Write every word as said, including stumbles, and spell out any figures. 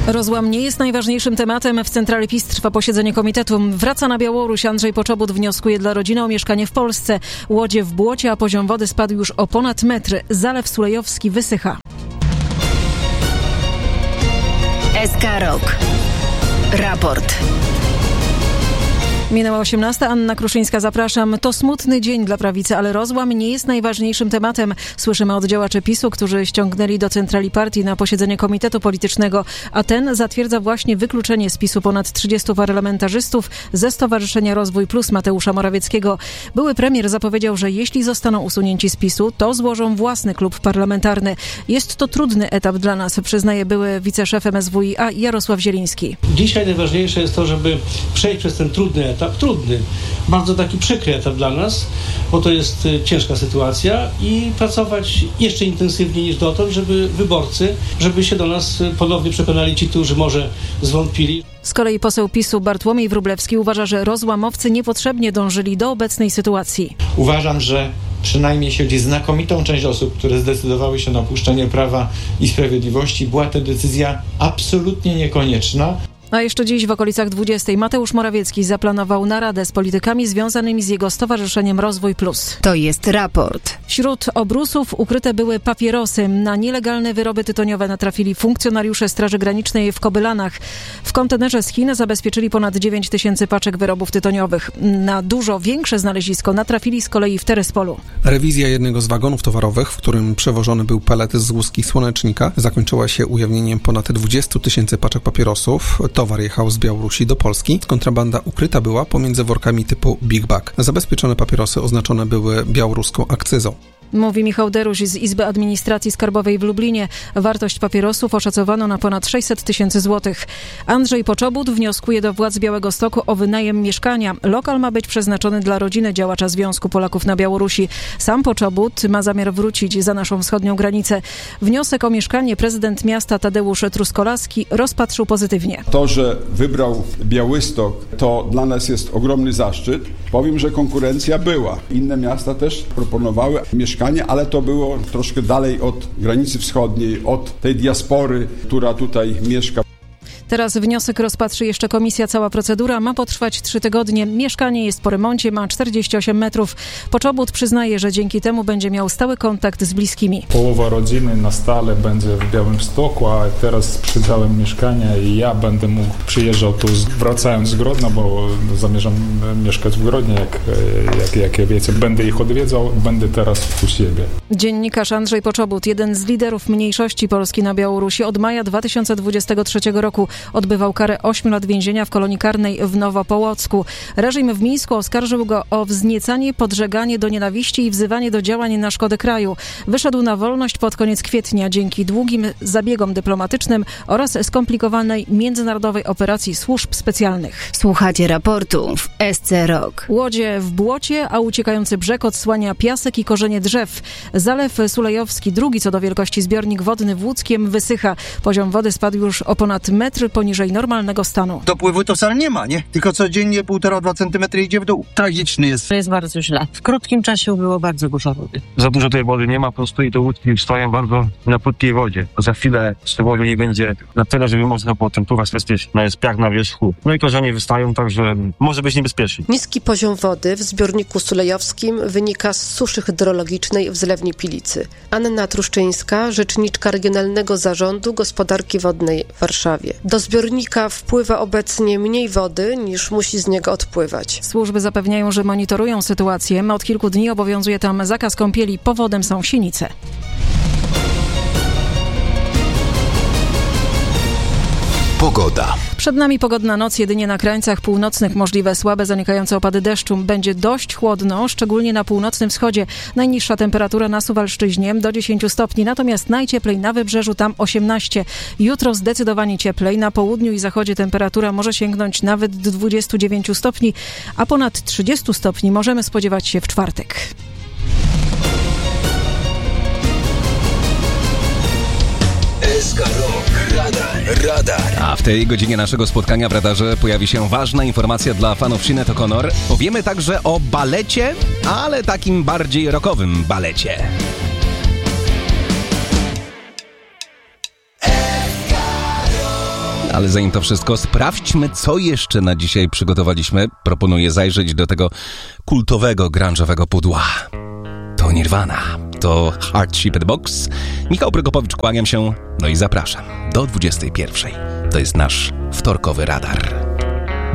Rozłam nie jest najważniejszym tematem. W centrali PiS trwa posiedzenie komitetu. Wraca na Białoruś. Andrzej Poczobut wnioskuje dla rodziny o mieszkanie w Polsce. Łodzie w błocie, a poziom wody spadł już o ponad metr. Zalew Sulejowski wysycha. S K Rok. Raport. Minęła osiemnasta. Anna Kruszyńska, zapraszam. To smutny dzień dla prawicy, ale rozłam nie jest najważniejszym tematem. Słyszymy od działaczy PiSu, którzy ściągnęli do centrali partii na posiedzenie komitetu politycznego, a ten zatwierdza właśnie wykluczenie z PiSu ponad trzydziestu parlamentarzystów ze Stowarzyszenia Rozwój Plus Mateusza Morawieckiego. Były premier zapowiedział, że jeśli zostaną usunięci z PiSu, to złożą własny klub parlamentarny. Jest to trudny etap dla nas, przyznaje były wiceszef M S W i A Jarosław Zieliński. Dzisiaj najważniejsze jest to, żeby przejść przez ten trudny etap. Etap trudny, bardzo taki przykry etap dla nas, bo to jest ciężka sytuacja i pracować jeszcze intensywniej niż dotąd, żeby wyborcy, żeby się do nas ponownie przekonali ci, którzy może zwątpili. Z kolei poseł PiSu Bartłomiej Wróblewski uważa, że rozłamowcy niepotrzebnie dążyli do obecnej sytuacji. Uważam, że przynajmniej jeśli chodzi o znakomitą część osób, które zdecydowały się na opuszczenie Prawa i Sprawiedliwości, była to decyzja absolutnie niekonieczna. A jeszcze dziś w okolicach dwudziestej Mateusz Morawiecki zaplanował naradę z politykami związanymi z jego Stowarzyszeniem Rozwój Plus. To jest raport. Wśród obrusów ukryte były papierosy. Na nielegalne wyroby tytoniowe natrafili funkcjonariusze Straży Granicznej w Kobylanach. W kontenerze z Chin zabezpieczyli ponad dziewięć tysięcy paczek wyrobów tytoniowych. Na dużo większe znalezisko natrafili z kolei w Teryspolu. Rewizja jednego z wagonów towarowych, w którym przewożony był pelet z łuski słonecznika, zakończyła się ujawnieniem ponad dwudziestu tysięcy paczek papierosów. Towar jechał z Białorusi do Polski. Kontrabanda ukryta była pomiędzy workami typu Big Bag. Zabezpieczone papierosy oznaczone były białoruską akcyzą. Mówi Michał Deruś z Izby Administracji Skarbowej w Lublinie. Wartość papierosów oszacowano na ponad sześćset tysięcy złotych. Andrzej Poczobut wnioskuje do władz Białegostoku o wynajem mieszkania. Lokal ma być przeznaczony dla rodziny działacza Związku Polaków na Białorusi. Sam Poczobut ma zamiar wrócić za naszą wschodnią granicę. Wniosek o mieszkanie prezydent miasta Tadeusz Truskolaski rozpatrzył pozytywnie. To, że wybrał Białystok, to dla nas jest ogromny zaszczyt. Powiem, że konkurencja była. Inne miasta też proponowały mieszkanie, ale to było troszkę dalej od granicy wschodniej, od tej diaspory, która tutaj mieszka. Teraz wniosek rozpatrzy jeszcze komisja. Cała procedura ma potrwać trzy tygodnie. Mieszkanie jest po remoncie, ma czterdzieści osiem metrów. Poczobut przyznaje, że dzięki temu będzie miał stały kontakt z bliskimi. Połowa rodziny na stale będzie w Białymstoku, a teraz sprzedałem mieszkanie i ja będę mógł przyjeżdżał tu wracając z Grodna, bo zamierzam mieszkać w Grodnie, jak, jak, jak ja wiecie. Będę ich odwiedzał, będę teraz u siebie. Dziennikarz Andrzej Poczobut, jeden z liderów mniejszości Polski na Białorusi, od maja dwa tysiące dwudziestego trzeciego roku odbywał karę ośmiu lat więzienia w kolonii karnej w Nowopołocku. Reżim w Mińsku oskarżył go o wzniecanie, podżeganie do nienawiści i wzywanie do działań na szkodę kraju. Wyszedł na wolność pod koniec kwietnia dzięki długim zabiegom dyplomatycznym oraz skomplikowanej międzynarodowej operacji służb specjalnych. Słuchacie raportu w S C Rok. Łodzie w błocie, a uciekający brzeg odsłania piasek i korzenie drzew. Zalew Sulejowski, drugi co do wielkości zbiornik wodny w Łódzkiem, wysycha. Poziom wody spadł już o ponad metr poniżej normalnego stanu. Dopływu to wcale nie ma, nie? Tylko codziennie półtora dwa centymetry idzie w dół. Tragiczny jest. To jest bardzo źle. W krótkim czasie było bardzo dużo wody. Za dużo tej wody nie ma, po prostu i to łódki stoją bardzo na płytkiej wodzie. Za chwilę z tej wody nie będzie na tyle, żeby można było ten pływać bezpiecznie. No jest piach na wierzchu. No i korzenie wystają, także może być niebezpiecznie. Niski poziom wody w zbiorniku sulejowskim wynika z suszy hydrologicznej w zlewni Pilicy. Anna Truszczyńska, rzeczniczka Regionalnego Zarządu Gospodarki Wodnej w Warszawie. Do zbiornika wpływa obecnie mniej wody, niż musi z niego odpływać. Służby zapewniają, że monitorują sytuację. Od kilku dni obowiązuje tam zakaz kąpieli. Powodem są sinice. Pogoda. Przed nami pogodna noc, jedynie na krańcach północnych możliwe słabe, zanikające opady deszczu. Będzie dość chłodno, szczególnie na północnym wschodzie. Najniższa temperatura na Suwalszczyźnie do dziesięciu stopni, natomiast najcieplej na Wybrzeżu, tam osiemnaście. Jutro zdecydowanie cieplej. Na południu i zachodzie temperatura może sięgnąć nawet do dwudziestu dziewięciu stopni, a ponad trzydziestu stopni możemy spodziewać się w czwartek. S K Rok. Radar. Radar. A w tej godzinie naszego spotkania w radarze pojawi się ważna informacja dla fanów Sinead O'Connor. Powiemy także o balecie, ale takim bardziej rockowym balecie. Ale zanim to wszystko, sprawdźmy, co jeszcze na dzisiaj przygotowaliśmy. Proponuję zajrzeć do tego kultowego, grunge'owego pudła. To Nirvana, to Heart-Shaped Box. Michał Prokopowicz, kłaniam się, no i zapraszam do dwudziestej pierwszej. To jest nasz wtorkowy radar.